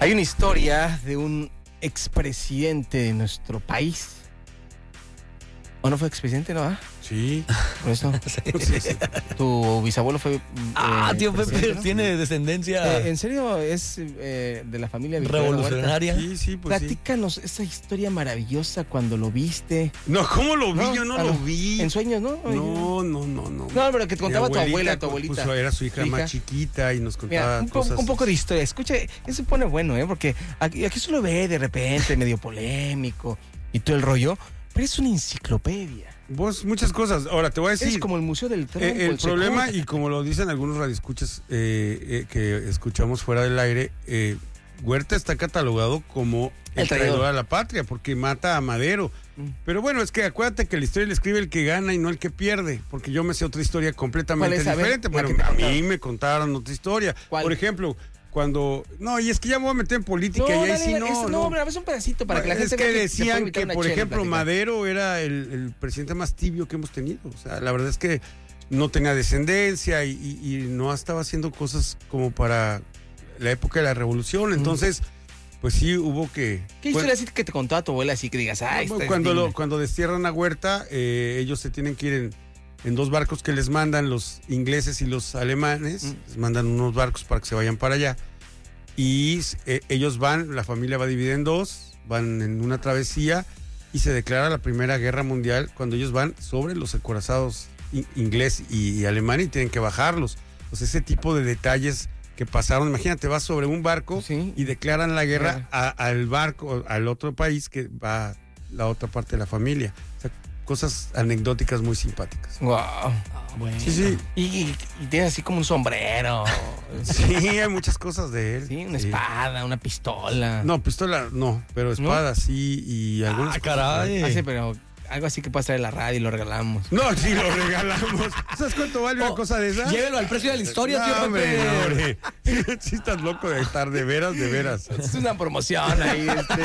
Hay una historia de un expresidente de nuestro país. ¿O no fue expresidente, no? Sí. Por eso. Sí. Tu bisabuelo fue. Tío Pepe, ¿no? tiene descendencia ¿En serio es de la familia Victoria revolucionaria. Sí, pues Platícanos esa historia maravillosa cuando lo viste. No, ¿cómo lo vi? No, Yo no ah, lo no. vi. En sueños, ¿no? No. No, pero que te contaba tu abuela, tu abuelita. Pues, era su hija más chiquita y nos contaba Mira, cosas. un poco de historia. Escucha, eso se pone bueno, porque aquí se lo ve de repente, medio polémico y todo el rollo, pero es una enciclopedia. Vos, muchas cosas. Ahora, te voy a decir. Es como el Museo del Trompo. El problema, y como lo dicen algunos radioescuchas que escuchamos fuera del aire, Huerta está catalogado como el traidor a la patria, porque mata a Madero. Pero bueno, es que acuérdate que la historia la escribe el que gana y no el que pierde, porque yo me sé otra historia completamente diferente. Bueno, a mí me contaron otra historia. ¿Cuál? Por ejemplo, cuando... No, y es que ya me voy a meter en política y ahí sí no. pero es un pedacito para que la Es gente que vea decían que, por ejemplo, platicar. Madero era el presidente más tibio que hemos tenido. O sea, la verdad es que no tenía descendencia y no estaba haciendo cosas como para la época de la revolución. Entonces, pues sí hubo que... ¿Qué historia así que te contaba tu abuela así que digas, Cuando destierran a Huerta, ellos se tienen que ir en dos barcos que les mandan los ingleses y los alemanes. Les mandan unos barcos para que se vayan para allá. Y ellos van, la familia va dividida en dos, van en una travesía y se declara la Primera Guerra Mundial cuando ellos van sobre los acorazados inglés y alemán y tienen que bajarlos. Pues ese tipo de detalles que pasaron, imagínate, vas sobre un barco y declaran la guerra al barco, al otro país que va la otra parte de la familia. O sea, cosas anecdóticas muy simpáticas. Wow. Bueno. Sí. Y tiene así como un sombrero. Sí, hay muchas cosas de él. Sí, una espada, una pistola. No, pistola no, pero espada sí y algunas cosas. Caray. Sí, pero algo así que puede estar en la radio y lo regalamos. No, sí, lo regalamos. ¿Sabes cuánto vale una cosa de esa? Llévelo al precio de la historia, tío hombre, Pepe. hombre. Sí estás loco de estar, de veras. Es una promoción ahí.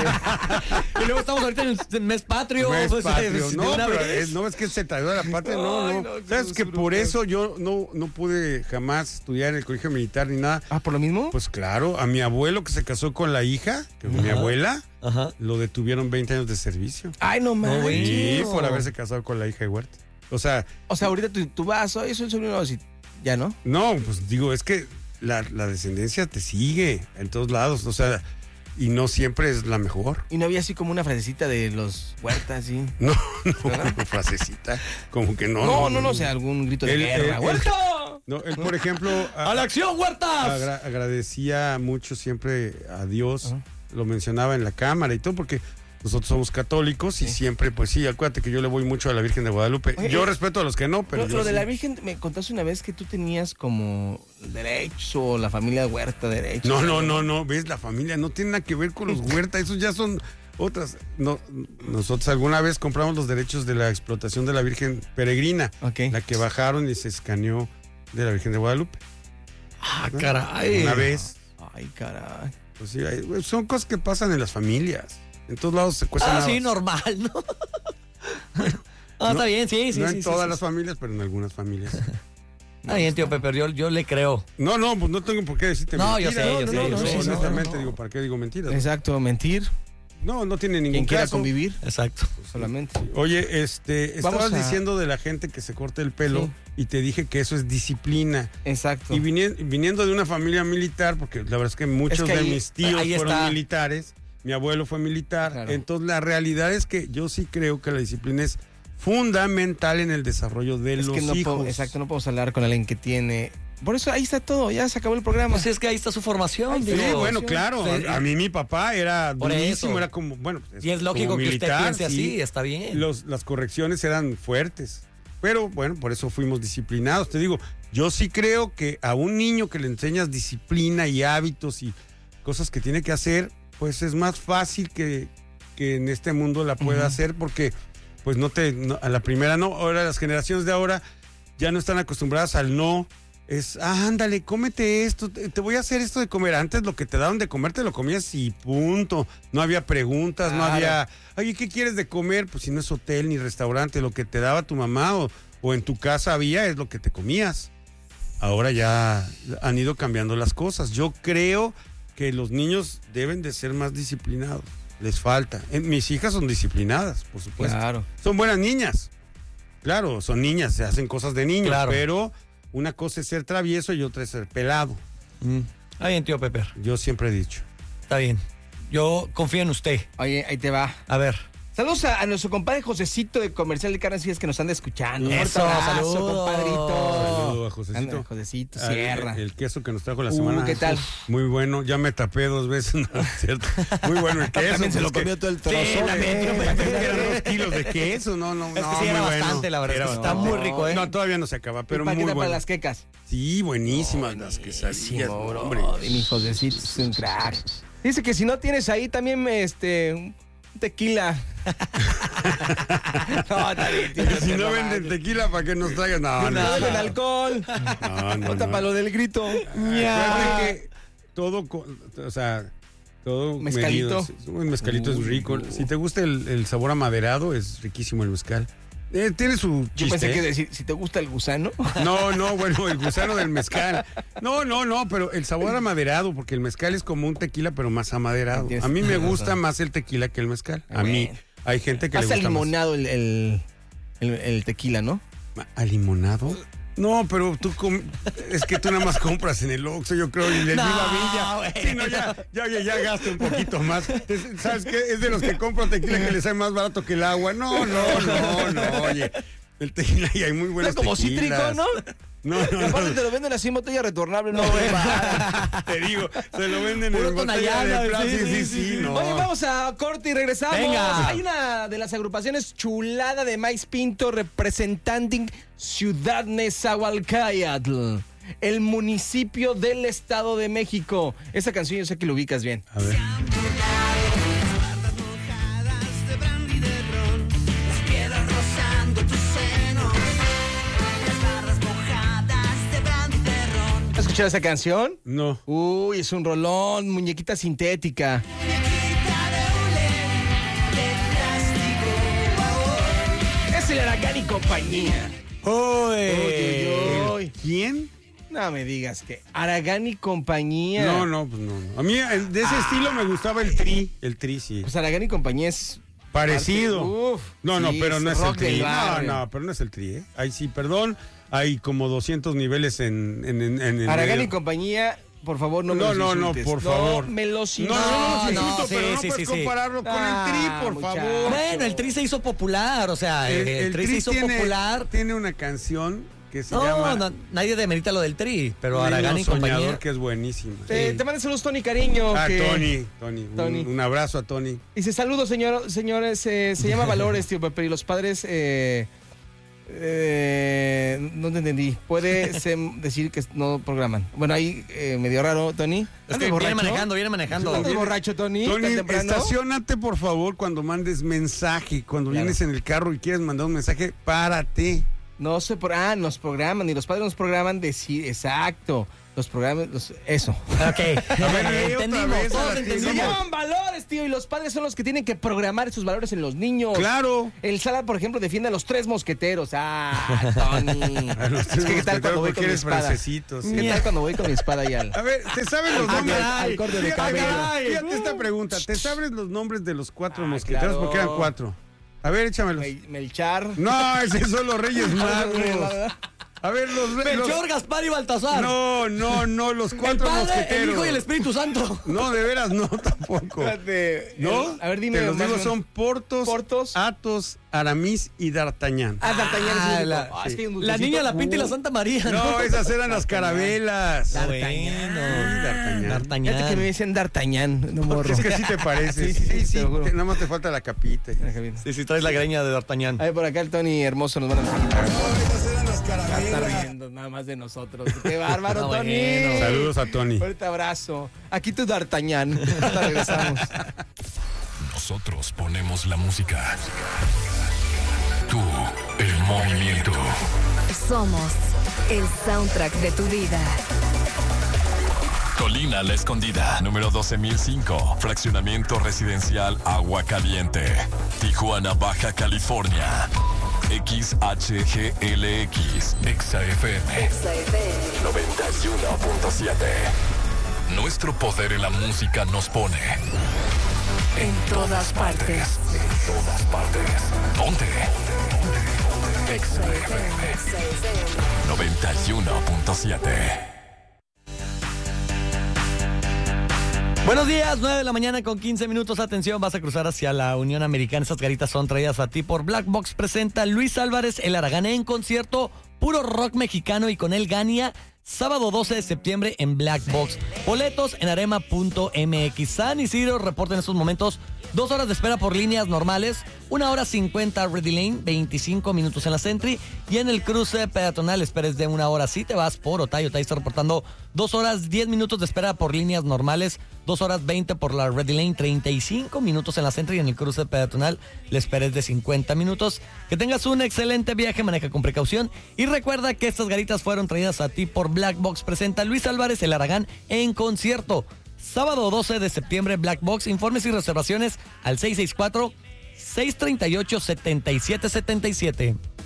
Y luego estamos ahorita en el mes patrio. Mes pues, patrio. de No, una pero vez. no es que se traidor a la patria, no. Ay, no, ¿Sabes que por eso yo no pude jamás estudiar en el colegio militar ni nada? ¿Por lo mismo? Pues claro, a mi abuelo que se casó con la hija, que fue mi abuela, lo detuvieron 20 años de servicio. Ay, no mames. güey. Sí, por haberse casado con la hija de Huerta. O sea, ahorita tú vas, soy el sobrino, ya no. no, pues digo, es que la descendencia te sigue en todos lados, o sea, y no siempre es la mejor. Y no había así como una frasecita de los Huertas, sí. No, frasecita, como que no. No, o sea, algún grito de guerra. ¡Huerta! No, él, por ejemplo, ¡A la acción, Huertas! agradecía mucho siempre a Dios, lo mencionaba en la cámara y todo, porque nosotros somos católicos y siempre, pues sí, acuérdate que yo le voy mucho a la Virgen de Guadalupe. Oye, yo respeto a los que no, pero yo lo de sí. la Virgen, me contaste una vez que tú tenías como derechos, o la familia Huerta derechos. No, ves, la familia no tiene nada que ver con los Huerta, esos ya son otras. No, nosotros alguna vez compramos los derechos de la explotación de la Virgen Peregrina, la que bajaron y se escaneó de la Virgen de Guadalupe. Ah, caray. Una vez. Ay, caray. Pues sí, son cosas que pasan en las familias. En todos lados se cuestan. Sí, normal, ¿no? Está bien, sí. No sí, en todas las familias, pero en algunas familias. Está bien, tío Pepe, yo le creo. No, pues no tengo por qué decirte No, mentiras. yo sé. Honestamente digo, ¿para qué digo mentiras? Exacto, mentir. No tiene ningún Quien quiera caso. convivir, Exacto. solamente. Oye, estabas diciendo de la gente que se corta el pelo y te dije que eso es disciplina. Exacto. Y viniendo de una familia militar, porque la verdad es que muchos de mis tíos fueron militares, mi abuelo fue militar, entonces la realidad es que yo sí creo que la disciplina es fundamental en el desarrollo de los hijos. Exacto, no podemos hablar con alguien que tiene... Por eso ahí está todo, ya se acabó el programa. Pues es que ahí está su formación. Sí, bueno, claro. A mí mi papá era durísimo, era como, bueno. Y es lógico que usted piense así, está bien. Las correcciones eran fuertes. Pero bueno, por eso fuimos disciplinados. Te digo, yo sí creo que a un niño que le enseñas disciplina y hábitos y cosas que tiene que hacer, pues es más fácil que en este mundo la pueda hacer porque pues a la primera no. Ahora las generaciones de ahora ya no están acostumbradas al no. Es, ándale, cómete esto, te voy a hacer esto de comer. Antes lo que te daban de comer te lo comías y punto. No había preguntas, no había, oye, ¿qué quieres de comer? Pues si no es hotel ni restaurante, lo que te daba tu mamá o en tu casa había es lo que te comías. Ahora ya han ido cambiando las cosas. Yo creo que los niños deben de ser más disciplinados. Les falta. Mis hijas son disciplinadas, por supuesto. Claro. Son buenas niñas. Claro, son niñas, se hacen cosas de niños, Claro. pero una cosa es ser travieso y otra es ser pelado. Está bien, tío Pepper. Yo siempre he dicho. Está bien. Yo confío en usted. Oye, ahí te va. A ver. Saludos a nuestro compadre Josecito de Comercial de Carnes Frías que nos anda escuchando. Eso, Fuerte abrazo, saludos. compadrito. Saludos a Josecito. Anda, Josecito Sierra. El queso que nos trajo la semana. ¿qué tal? Muy bueno. Ya me tapé 2 veces, ¿no es cierto? Muy bueno el queso. También se lo pues, comió todo el trozo. Sí, la metió, Eran 2 kilos de queso. No, Es que sí muy era bueno. bastante, la verdad. Era Está bastante. muy rico, ¿eh? No, todavía no se acaba, pero muy para bueno. las quecas. Sí, buenísimas las quesadillas, Bro, hombre. y mi Josecito es un crack. Dice que si no tienes ahí también un tequila. No, está bien, tío, Si te no mamaste. venden tequila, ¿para qué nos traigan? No. No venden alcohol. No. Otra para lo del grito. Acuérdate que todo, o sea, todo Mezcalito. medido. Un mezcalito es rico. Si te gusta el sabor amaderado, es riquísimo el mezcal. Tiene su chiste. Yo pensé que ¿eh? decir, si te gusta el gusano. No, bueno, el gusano del mezcal. No, pero el sabor amaderado, porque el mezcal es como un tequila, pero más amaderado. Tienes A mí me razón. gusta más el tequila que el mezcal. A Bueno. mí. Hay gente que le Hasta gusta limonado el tequila, ¿no? más. ¿A limonado? No, pero es que tú nada más compras en el Oxxo, yo creo, y el No, Viva Villa. güey. Sí, no, ya gasto un poquito más. ¿Sabes qué? Es de los que compro tequila que les sale más barato que el agua. No, oye. El tequila y hay muy buenos Es como tequilas. cítrico, ¿no? No, Y aparte te lo venden así en botella retornable, ¿no? güey? te digo, se lo venden Puro en botella Tonayana, de plástico. sí, Sí, no. Oye, vamos a corte y regresamos. Venga. Hay una de las agrupaciones chulada de Maíz Pinto representando Ciudad Nezahualcóyotl, el municipio del Estado de México. Esa canción yo sé que lo ubicas bien. A ver. ¿Has escuchado esa canción? No. Uy, es un rolón, muñequita sintética. Es el Aragán y compañía. Uy. ¿Quién? No me digas que Aragán y compañía. No. A mí de ese estilo me gustaba el tri. El tri, sí. Pues Aragán y compañía es Parecido. Uf, No, sí, pero no es el rock del tri. barrio. No, pero no es el tri, ¿eh? Ahí sí, perdón. Hay como 200 niveles en Aragán y medio. compañía, por favor, no me los No, insultes. por favor. No me los No, insultes. no, No, insulto, sí, pero no sí, puedes sí, sí. compararlo con el tri, por muchacho. favor. Bueno, el Tri se hizo popular, o sea, el Tri se hizo popular. Tiene una canción que se No, llama nadie demerita lo del Tri, pero Niño Aragán y Soñador, compañía. que es buenísima. Te mando saludos, Tony Cariño. Tony. Un abrazo a Tony. Dice, saludos, señores. Se llama Valores, tío Pepe. Y los padres... no te entendí. Puede decir que no programan. Bueno, ahí medio raro, Tony. Es que viene manejando. ¿Andas borracho, Tony? Tony, ¿Tan temprano? estaciónate por favor cuando mandes mensaje. Cuando Claro. vienes en el carro y quieres mandar un mensaje, párate. No sé nos programan. Y los padres nos programan decir, exacto. Los programas, eso. Ok. A ver, lee otra Entendimos, vez a todos la Se entendimos. llaman valores, tío. Y los padres son los que tienen que programar esos valores en los niños. Claro. El Sala, por ejemplo, defiende a los 3 mosqueteros. Ah, Tony. A los Es que, ¿qué tal cuando voy porque con mi eres espada? francesito, sí. ¿Qué tal cuando voy con mi espada y al... A ver, ¿te sabes los Al nombres? corte de Fíjate, cabello. Fíjate esta pregunta. ¿Te sabes los nombres de los 4 Ah, mosqueteros? claro. Porque eran 4. A ver, échamelos. Melchar. No, esos son los Reyes Magos. A ver, Melchor, Gaspar y Baltasar. No, los el 4 Padre, mosqueteros. el Hijo y el Espíritu Santo. No, de veras, no, tampoco. Espérate, ¿No? a ver, dime. Te los más digo, o menos. son Portos, Athos, Aramis y D'Artagnan. D'Artagnan es el único. la- Es que hay un La dulcecito. niña, la pinta y la Santa María. No, esas eran las carabelas. D'Artagnan. D'Artagnan. Fíjate que me dicen D'Artagnan, no morro. Es que así te parece. Sí, te lo juro. Nada más te falta la capita. Sí, traes la greña de D'Artagnan. A ver, por acá el Tony hermoso nos van a felicitar. Esas eran las Ya está carabelas. riendo nada más de nosotros. Qué bárbaro, No, Tony. bueno. Saludos a Tony. Fuerte abrazo. Aquí tu D'Artagnan. Hasta regresamos. Nosotros ponemos la música. Tú, el movimiento. Somos el soundtrack de tu vida. Colina La Escondida, número 12005. Fraccionamiento residencial Agua Caliente. Tijuana, Baja California. XHGLX. XFM 91.7. Nuestro poder en la música nos pone en todas partes. En todas partes. ¿Dónde? Exa FM 91.7. Buenos días, 9 de la mañana con 15 minutos. Atención, vas a cruzar hacia la Unión Americana. Estas garitas son traídas a ti por Black Box. Presenta Luis Álvarez, El Aragán en concierto, puro rock mexicano y con él Gania. Sábado 12 de septiembre en Black Box. Boletos en arema.mx. San Isidro reporta en estos momentos 2 horas de espera por líneas normales, 1 hora 50 Ready Lane, 25 minutos en la Sentry y en el cruce peatonal esperes de 1 hora. Si te vas por Otay está reportando 2 horas 10 minutos de espera por líneas normales, 2 horas 20 por la Ready Lane, 35 minutos en la Sentry y en el cruce peatonal le esperes de 50 minutos. Que tengas un excelente viaje, maneja con precaución y recuerda que estas garitas fueron traídas a ti por Black Box. Presenta Luis Álvarez, El Aragán en concierto. Sábado 12 de septiembre, Black Box. Informes y reservaciones al 664-638-7777.